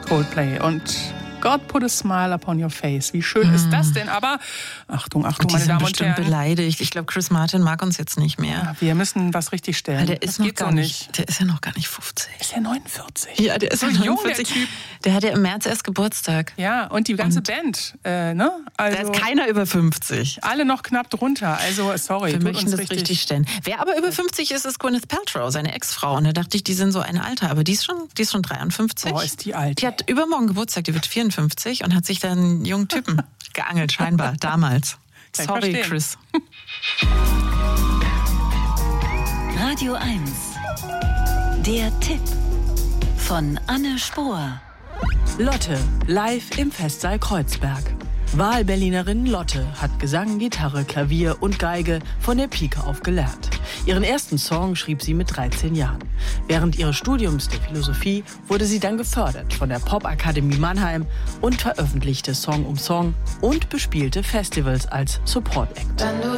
Coldplay und God put a smile upon your face. Wie schön ist das denn? Aber Achtung, Achtung, meine Damen und Herren. Die sind bestimmt beleidigt. Ich glaube, Chris Martin mag uns jetzt nicht mehr. Ja, wir müssen was richtig stellen. Der ist noch gar nicht. Der ist ja noch gar nicht 50. Ist ja 49. Ja, der ist so jung, der Typ. Der hat ja im März erst Geburtstag. Ja, und die ganze Band. Ne? Also da ist keiner über 50. Alle noch knapp drunter. Also, sorry. Wir möchten das richtig stellen. Wer aber über 50 ist, ist Gwyneth Paltrow, seine Ex-Frau. Und da dachte ich, die sind so ein Alter. Aber die ist schon 53. Boah, ist die alt. Die hat übermorgen Geburtstag, die wird 54 und hat sich dann einen jungen Typen geangelt, scheinbar, damals. Sorry, Chris. Radio 1. Der Tipp von Anne Spohr. Lotte, live im Festsaal Kreuzberg. Wahlberlinerin Lotte hat Gesang, Gitarre, Klavier und Geige von der Pike auf gelernt. Ihren ersten Song schrieb sie mit 13 Jahren. Während ihres Studiums der Philosophie wurde sie dann gefördert von der Popakademie Mannheim und veröffentlichte Song um Song und bespielte Festivals als Support-Act.